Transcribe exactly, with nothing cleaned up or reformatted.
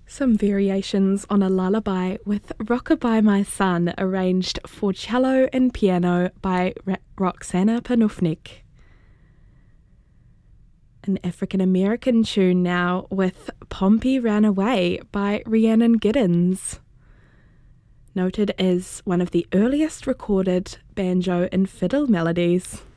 Some variations on a lullaby with Rockabye My Son, arranged for cello and piano by Ra- Roxana Panufnik. An African-American tune now with Pompey Ran Away by Rhiannon Giddens. Noted as one of the earliest recorded banjo and fiddle melodies.